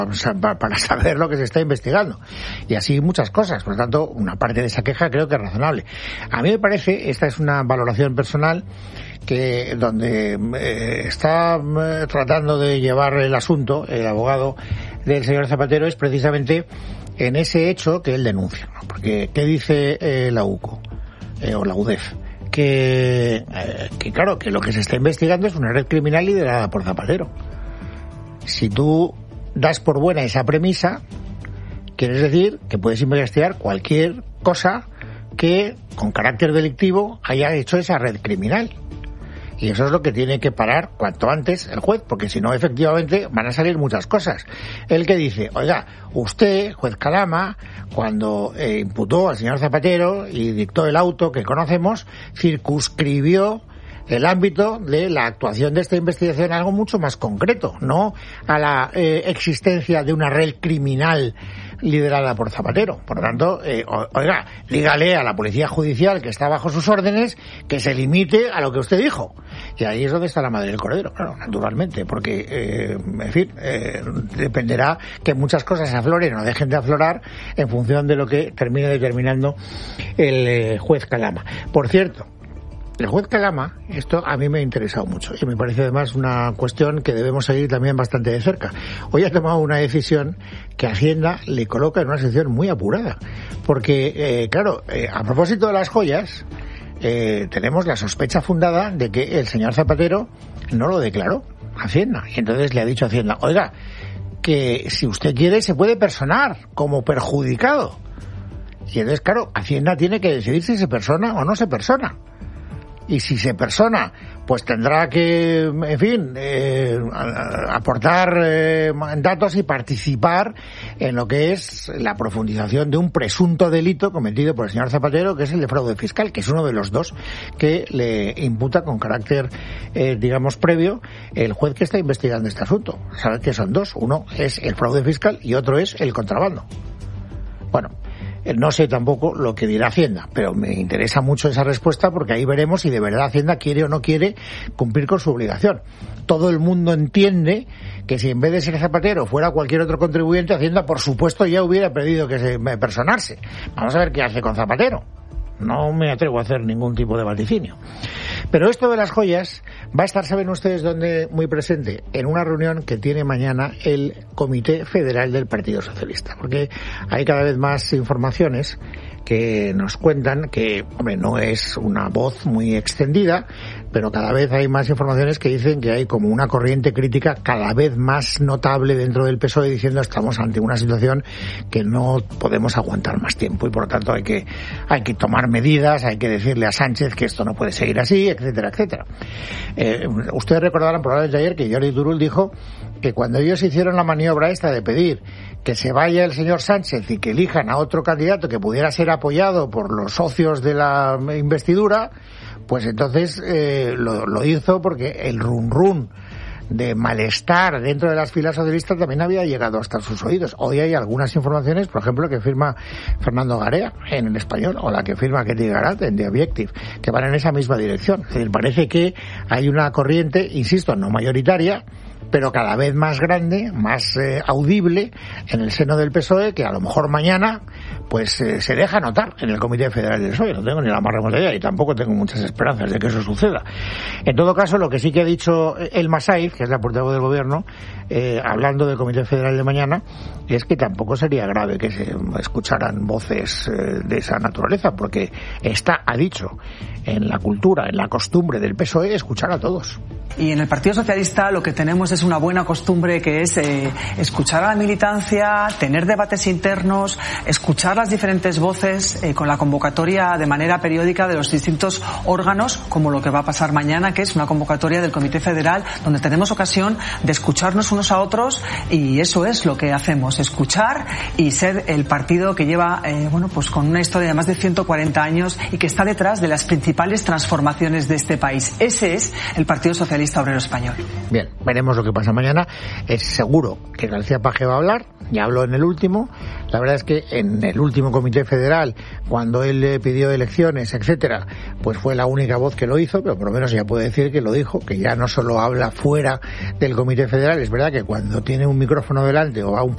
para saber lo que se está investigando. Y así muchas cosas. Por lo tanto, una parte de esa queja creo que es razonable. A mí me parece, esta es una valoración personal, que donde está tratando de llevar el asunto el abogado del señor Zapatero es precisamente en ese hecho que él denuncia, ¿no? Porque ¿qué dice la UCO o la UDEF? Que claro, que lo que se está investigando es una red criminal liderada por Zapatero. Si tú das por buena esa premisa, quiere decir que puedes investigar cualquier cosa que con carácter delictivo haya hecho esa red criminal. Y eso es lo que tiene que parar cuanto antes el juez, porque si no, efectivamente, van a salir muchas cosas. El que dice, oiga, usted, juez Calama, cuando imputó al señor Zapatero y dictó el auto que conocemos, circunscribió el ámbito de la actuación de esta investigación a algo mucho más concreto, no a la existencia de una red criminal liderada por Zapatero. Por lo tanto, oiga, dígale a la policía judicial que está bajo sus órdenes que se limite a lo que usted dijo. Y ahí es donde está la madre del cordero, claro, naturalmente, porque, en fin, dependerá que muchas cosas afloren o dejen de aflorar en función de lo que termine determinando el juez Calama. Por cierto, el juez Calama, esto a mí me ha interesado mucho y me parece además una cuestión que debemos seguir también bastante de cerca. Hoy ha tomado una decisión que Hacienda le coloca en una situación muy apurada, porque, claro, a propósito de las joyas, tenemos la sospecha fundada de que el señor Zapatero no lo declaró a Hacienda, y entonces le ha dicho a Hacienda, oiga, que si usted quiere se puede personar como perjudicado. Y entonces, claro, Hacienda tiene que decidir si se persona o no se persona. Y si se persona, pues tendrá que, en fin, aportar datos y participar en lo que es la profundización de un presunto delito cometido por el señor Zapatero, que es el de fraude fiscal, que es uno de los dos que le imputa con carácter, digamos, previo el juez que está investigando este asunto. ¿Sabes que son dos? Uno es el fraude fiscal y otro es el contrabando. Bueno, no sé tampoco lo que dirá Hacienda, pero me interesa mucho esa respuesta porque ahí veremos si de verdad Hacienda quiere o no quiere cumplir con su obligación. Todo el mundo entiende que si en vez de ser Zapatero fuera cualquier otro contribuyente, Hacienda por supuesto ya hubiera pedido que personarse. Vamos a ver qué hace con Zapatero. No me atrevo a hacer ningún tipo de vaticinio. Pero esto de las joyas va a estar, ¿saben ustedes dónde? Muy presente, en una reunión que tiene mañana el Comité Federal del Partido Socialista. Porque hay cada vez más informaciones que nos cuentan que, hombre, no es una voz muy extendida, pero cada vez hay más informaciones que dicen que hay como una corriente crítica cada vez más notable dentro del PSOE diciendo estamos ante una situación que no podemos aguantar más tiempo y por lo tanto hay que tomar medidas, hay que decirle a Sánchez que esto no puede seguir así, etcétera, etcétera. Ustedes recordarán probablemente ayer que Jordi Turull dijo que cuando ellos hicieron la maniobra esta de pedir que se vaya el señor Sánchez y que elijan a otro candidato que pudiera ser apoyado por los socios de la investidura, pues entonces lo hizo porque el run de malestar dentro de las filas socialistas también había llegado hasta sus oídos. Hoy hay algunas informaciones, por ejemplo, que firma Fernando Garea en El Español, o la que firma Ketty Garat en The Objective, que van en esa misma dirección. Es decir, parece que hay una corriente, insisto, no mayoritaria, pero cada vez más grande, más audible en el seno del PSOE, que a lo mejor mañana pues se deja notar en el Comité Federal del PSOE. No tengo ni la más remota idea y tampoco tengo muchas esperanzas de que eso suceda. En todo caso, lo que sí que ha dicho Elma Saiz, que es la portavoz del Gobierno, hablando del Comité Federal de mañana, es que tampoco sería grave que se escucharan voces de esa naturaleza, porque ha dicho en la cultura, en la costumbre del PSOE, escuchar a todos. Y en el Partido Socialista lo que tenemos es una buena costumbre que es escuchar a la militancia, tener debates internos, escuchar las diferentes voces con la convocatoria de manera periódica de los distintos órganos, como lo que va a pasar mañana, que es una convocatoria del Comité Federal, donde tenemos ocasión de escucharnos unos a otros, y eso es lo que hacemos, escuchar y ser el partido que lleva, pues con una historia de más de 140 años y que está detrás de las principales transformaciones de este país. Ese es el Partido Socialista Obrero Español. Bien, veremos lo que que pasa mañana. Es seguro que García Paje va a hablar, ya habló en el último. La verdad es que en el último Comité Federal, cuando él le pidió elecciones, etcétera, pues fue la única voz que lo hizo, pero por lo menos ya puede decir que lo dijo, que ya no solo habla fuera del Comité Federal. Es verdad que cuando tiene un micrófono delante o a un